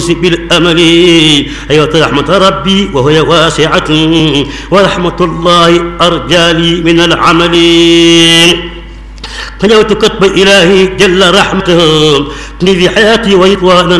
بالأمل أيوة رحمة ربي وهي واسعة ورحمة الله أرجى لي من العمل فنوت كتب إلهي جل رحمته في حياتي وإطوانا